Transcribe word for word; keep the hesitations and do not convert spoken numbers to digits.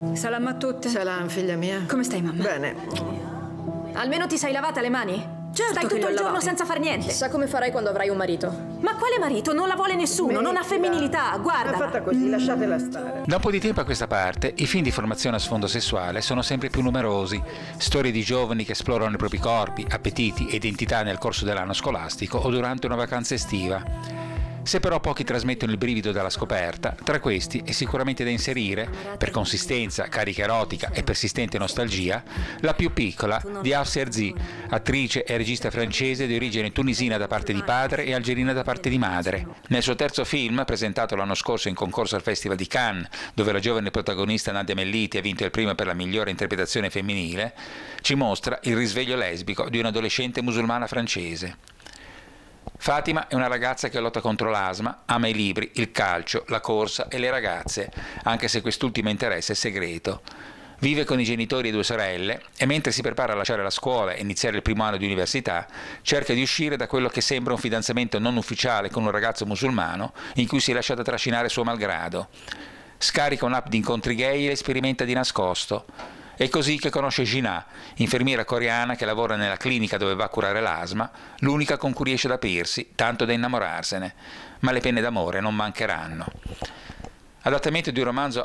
Salam a tutte. Salam, figlia mia. Come stai, mamma? Bene. Almeno ti sei lavata le mani? Certo Stai che tutto le ho il giorno lavate. senza far niente. Chissà come farai quando avrai un marito. Ma quale marito? Non la vuole nessuno, non ha femminilità, È guarda. fatta così, lasciatela stare. Da un po' di tempo a questa parte, i film di formazione a sfondo sessuale sono sempre più numerosi, storie di giovani che esplorano i propri corpi, appetiti e identità nel corso dell'anno scolastico o durante una vacanza estiva. Se però pochi trasmettono il brivido della scoperta, tra questi è sicuramente da inserire, per consistenza, carica erotica e persistente nostalgia, la più piccola di Hafsa Herzi, attrice e regista francese di origine tunisina da parte di padre e algerina da parte di madre. Nel suo terzo film, presentato l'anno scorso in concorso al Festival di Cannes, dove la giovane protagonista Nadia Melliti ha vinto il premio per la migliore interpretazione femminile, ci mostra il risveglio lesbico di un'adolescente musulmana francese. Fatima è una ragazza che lotta contro l'asma, ama i libri, il calcio, la corsa e le ragazze, anche se quest'ultimo interesse è segreto. Vive con i genitori e due sorelle e mentre si prepara a lasciare la scuola e iniziare il primo anno di università, cerca di uscire da quello che sembra un fidanzamento non ufficiale con un ragazzo musulmano in cui si è lasciata trascinare suo malgrado. Scarica un'app di incontri gay e le sperimenta di nascosto. È così che conosce Gina, infermiera coreana che lavora nella clinica dove va a curare l'asma, l'unica con cui riesce ad aprirsi, tanto da innamorarsene. Ma le penne d'amore non mancheranno. Adattamento di un romanzo